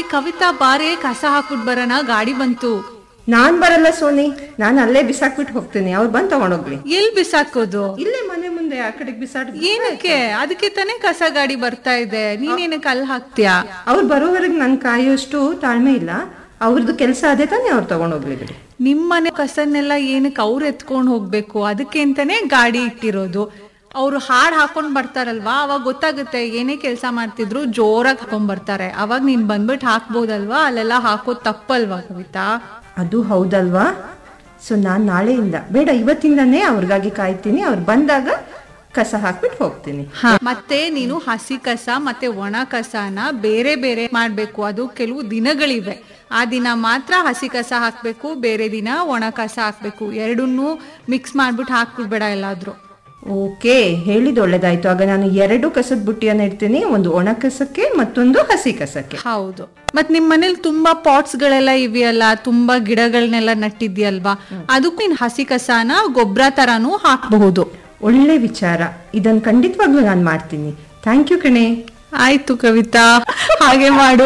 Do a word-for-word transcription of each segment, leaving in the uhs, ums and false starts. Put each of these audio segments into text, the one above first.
ಕವಿತಾ ಬಾರೆ ಕಸ ಹಾಕ್ಬಿಟ್ ಬರೋಣ, ಗಾಡಿ ಬಂತು. ನಾನ್ ಬರಲ್ಲ ಸೋನಿ, ನಾನು ಅಲ್ಲೇ ಬಿಸಾಕ್ಬಿಟ್ಟು ಹೋಗ್ತೀನಿ, ಅವ್ರು ಬಂದ್ ತಗೊಂಡೋಗ್ಲಿ. ಎಲ್ ಬಿಸಾಕೋದು? ಇಲ್ಲೇ ಮನೆ ಮುಂದೆ ಆ ಕಡೆಗೆ ಬಿಸಾಡ್. ಏನಕ್ಕೆ? ಅದಕ್ಕೆ ತಾನೇ ಕಸ ಗಾಡಿ ಬರ್ತಾ ಇದೆ, ನೀನೇನಕ್ಕೆ ಅಲ್ಲಿ ಹಾಕ್ತೀಯಾ? ಅವ್ರು ಬರೋವರೆಗೆ ನನ್ ಕಾಯೋಷ್ಟು ತಾಳ್ಮೆ ಇಲ್ಲ. ಅವ್ರದ್ದು ಕೆಲಸ ಅದೇ ತಾನೇ, ಅವ್ರು ತಗೊಂಡೋಗ್ಲಿ ಬಿಡಿ. ನಿಮ್ಮನೆ ಕಸನ್ನೆಲ್ಲ ಏನಕ್ಕೆ ಅವ್ರು ಎತ್ಕೊಂಡ್ ಹೋಗ್ಬೇಕು? ಅದಕ್ಕೆ ಅಂತಾನೆ ಗಾಡಿ ಇಟ್ಟಿರೋದು. ಅವ್ರು ಹಾಡ್ ಹಾಕೊಂಡ್ ಬರ್ತಾರಲ್ವಾ, ಅವಾಗ ಗೊತ್ತಾಗುತ್ತೆ ಏನೇ ಕೆಲಸ ಮಾಡ್ತಿದ್ರು ಜೋರಾಗಿ ಹಾಕೊಂಡ್ ಬರ್ತಾರೆ. ಅವಾಗ ನೀನ್ ಬಂದ್ಬಿಟ್ಟು ಹಾಕ್ಬೋದಲ್ವಾ? ಅಲ್ಲೆಲ್ಲ ಹಾಕೋದ್ ತಪ್ಪಲ್ವಾ ಕವಿತಾ? ಅದು ಹೌದಲ್ವಾ? ಸೊ ನಾನ್ ನಾಳೆಯಿಂದ ಬೇಡ, ಇವತ್ತಿಂದಾನೇ ಅವ್ರಿಗಾಗಿ ಕಾಯ್ತೀನಿ. ಅವ್ರು ಬಂದಾಗ ಕಸ ಹಾಕ್ಬಿಟ್ಟು ಹೋಗ್ತೀನಿ. ಮತ್ತೆ ನೀನು ಹಸಿ ಕಸ ಮತ್ತೆ ಒಣ ಕಸನ ಬೇರೆ ಬೇರೆ ಮಾಡ್ಬೇಕು. ಅದು ಕೆಲವು ದಿನಗಳಿವೆ, ಆ ದಿನ ಮಾತ್ರ ಹಸಿ ಕಸ ಹಾಕ್ಬೇಕು, ಬೇರೆ ದಿನ ಒಣ ಕಸ ಹಾಕ್ಬೇಕು. ಎರಡನ್ನೂ ಮಿಕ್ಸ್ ಮಾಡ್ಬಿಟ್ಟು ಹಾಕ್ಬಿಡ್ಬೇಡ ಎಲ್ಲಾದ್ರೂ. ಓಕೆ, ಹೇಳಿದ್ ಒಳ್ಳೇದಾಯ್ತು. ಆಗ ನಾನು ಎರಡು ಕಸದ ಬುಟ್ಟಿಯನ್ನ ಇಡ್ತೀನಿ, ಒಂದು ಒಣ ಕಸಕ್ಕೆ ಮತ್ತೊಂದು ಹಸಿ ಕಸಕ್ಕೆ. ಹೌದು. ಮತ್ ನಿಮ್ ಮನೇಲಿ ತುಂಬಾ ಪಾಟ್ಸ್ ಗಳೆಲ್ಲ ಇವೆಯಲ್ಲ, ತುಂಬಾ ಗಿಡಗಳನ್ನೆಲ್ಲ ನಟ್ಟಿದ್ಯಲ್ವಾ, ಅದಕ್ಕೂ ನೀನ್ ಹಸಿ ಕಸನ ಗೊಬ್ಬರ ತರಾನು ಹಾಕಬಹುದು. ಒಳ್ಳೆ ವಿಚಾರ, ಇದನ್ನ ಖಂಡಿತವಾಗ್ಲೂ ನಾನು ಮಾಡ್ತೀನಿ. ಥ್ಯಾಂಕ್ ಯು ಕಣೆ. ಆಯ್ತು ಕವಿತಾ, ಹಾಗೆ ಮಾಡು.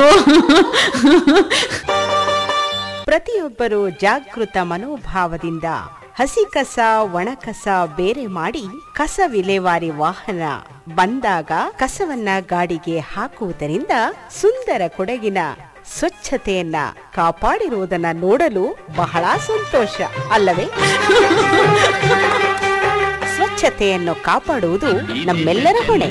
ಪ್ರತಿಯೊಬ್ಬರು ಜಾಗೃತ ಮನೋಭಾವದಿಂದ ಹಸಿ ಕಸ ಒಣ ಕಸ ಬೇರೆ ಮಾಡಿ ಕಸ ವಿಲೇವಾರಿ ವಾಹನ ಬಂದಾಗ ಕಸವನ್ನ ಗಾಡಿಗೆ ಹಾಕುವುದರಿಂದ ಸುಂದರ ಕೊಡಗಿನ ಸ್ವಚ್ಛತೆಯನ್ನ ಕಾಪಾಡಿರುವುದನ್ನ ನೋಡಲು ಬಹಳ ಸಂತೋಷ ಅಲ್ಲವೇ? ಸ್ವಚ್ಛತೆಯನ್ನು ಕಾಪಾಡುವುದು ನಮ್ಮೆಲ್ಲರ ಹೊಣೆ.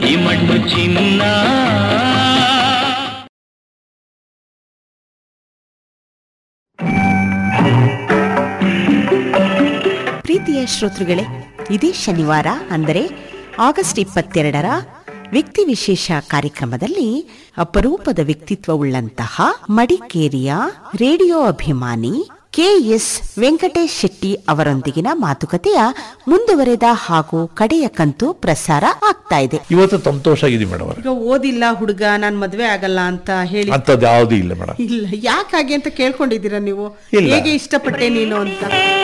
ಪ್ರೀತಿಯ ಶ್ರೋತೃಗಳೇ, ಇದೇ ಶನಿವಾರ ಅಂದರೆ ಆಗಸ್ಟ್ ಇಪ್ಪತ್ತೆರಡರ ವ್ಯಕ್ತಿ ವಿಶೇಷ ಕಾರ್ಯಕ್ರಮದಲ್ಲಿ ಅಪರೂಪದ ವ್ಯಕ್ತಿತ್ವವುಳ್ಳಂತಹ ಮಡಿಕೇರಿಯ ರೇಡಿಯೋ ಅಭಿಮಾನಿ ಕೆ ಎಸ್ ವೆಂಕಟೇಶ್ ಶೆಟ್ಟಿ ಅವರೊಂದಿಗಿನ ಮಾತುಕತೆಯ ಮುಂದುವರೆದ ಹಾಗೂ ಕಡೆಯ ಕಂತು ಪ್ರಸಾರ ಆಗ್ತಾ ಇದೆ. ಇವತ್ತು ಸಂತೋಷ ಆಗಿದೆ ಮೇಡಮ್. ಈಗ ಓದಿಲ್ಲ ಹುಡುಗ, ನಾನ್ ಮದ್ವೆ ಆಗಲ್ಲ ಅಂತ ಹೇಳಿ ಅಂತದ್ದು ಯಾವ್ದು ಇಲ್ಲ ಮೇಡಮ್. ಇಲ್ಲ, ಯಾಕಾಗೆ ಅಂತ ಕೇಳ್ಕೊಂಡಿದ್ದೀರಾ ನೀವು? ಹೇಗೆ ಇಷ್ಟಪಟ್ಟೆ ನೀನು ಅಂತ?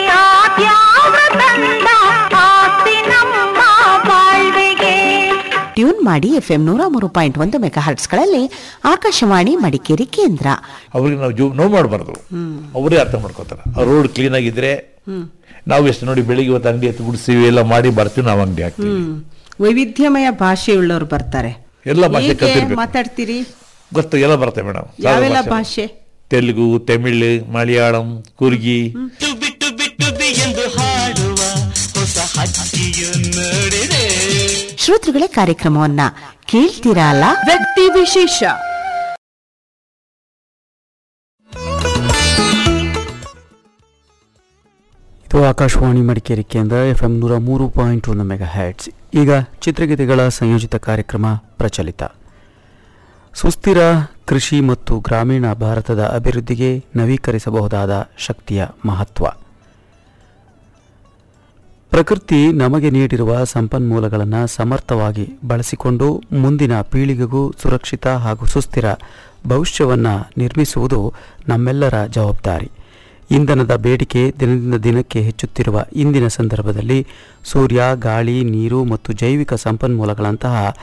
ಟ್ಯೂನ್ ಮಾಡಿ ಎಫ್ ಎಂ ನೂರ ಮೂರು ಪಾಯಿಂಟ್ ಒಂದು ಮೆಗಾ ಹರ್ಟ್ಸ್ಗಳಲ್ಲಿ ಆಕಾಶವಾಣಿ ಮಡಿಕೇರಿ ಕೇಂದ್ರ. ಅವ್ರಿಗೆ ನಾವು ಜೀವ ನೋವು ಮಾಡಬಾರ್ದು, ಅವರೇ ಅರ್ಥ ಮಾಡ್ಕೋತಾರೆ. ರೋಡ್ ಕ್ಲೀನ್ ಆಗಿದ್ರೆ ನಾವು ಎಷ್ಟು ನೋಡಿ ಬೆಳಿಗ್ಗೆ ಇವತ್ತು ಅಂಗಡಿ ಎತ್ತು ಗುಡಿಸ್ತೀವಿ, ಎಲ್ಲ ಮಾಡಿ ಬರ್ತೀವಿ, ನಾವು ಅಂಗಡಿ ಹಾಕ್ತೀವಿ. ವೈವಿಧ್ಯಮಯ ಭಾಷೆಯುಳ್ಳವರು ಬರ್ತಾರೆ. ಎಲ್ಲ ಭಾಷೆ ಕಲ್ತಿರ್ಬೇಕು. ಮಾತಾಡ್ತೀರಿ? ಗೊತ್ತು, ಎಲ್ಲ ಬರ್ತೇವೆ ಮೇಡಮ್. ಯಾವೆಲ್ಲ ಭಾಷೆ? ತೆಲುಗು, ತಮಿಳ್, ಮಲಯಾಳಂ, ಕುರ್ಗಿ. ಶ್ರೋತೃಗಳೇ, ಕಾರ್ಯಕ್ರಮವನ್ನ ಕೇಳ್ತೀರಲ್ಲ? ವ್ಯಕ್ತಿ ವಿಶೇಷ. ಇದು ಆಕಾಶವಾಣಿ ಮಡಿಕೇರಿ ಕೇಂದ್ರ ಎಫ್ ಎಂ ನೂರ ಮೂರು ಪಾಯಿಂಟ್ ಒಂದು ಮೆಗಾ ಹ್ಯಾಟ್ಸ್. ಈಗ ಚಿತ್ರಗೀತೆಗಳ ಸಂಯೋಜಿತ ಕಾರ್ಯಕ್ರಮ ಪ್ರಚಲಿತ. ಸುಸ್ಥಿರ ಕೃಷಿ ಮತ್ತು ಗ್ರಾಮೀಣ ಭಾರತದ ಅಭಿವೃದ್ಧಿಗೆ ನವೀಕರಿಸಬಹುದಾದ ಶಕ್ತಿಯ ಮಹತ್ವ. ಪ್ರಕೃತಿ ನಮಗೆ ನೀಡಿರುವ ಸಂಪನ್ಮೂಲಗಳನ್ನು ಸಮರ್ಥವಾಗಿ ಬಳಸಿಕೊಂಡು ಮುಂದಿನ ಪೀಳಿಗೆಗೂ ಸುರಕ್ಷಿತ ಹಾಗೂ ಸುಸ್ಥಿರ ಭವಿಷ್ಯವನ್ನು ನಿರ್ಮಿಸುವುದು ನಮ್ಮೆಲ್ಲರ ಜವಾಬ್ದಾರಿ. ಇಂಧನದ ಬೇಡಿಕೆ ದಿನದಿಂದ ದಿನಕ್ಕೆ ಹೆಚ್ಚುತ್ತಿರುವ ಇಂದಿನ ಸಂದರ್ಭದಲ್ಲಿ ಸೂರ್ಯ, ಗಾಳಿ, ನೀರು ಮತ್ತು ಜೈವಿಕ ಸಂಪನ್ಮೂಲಗಳಂತಹ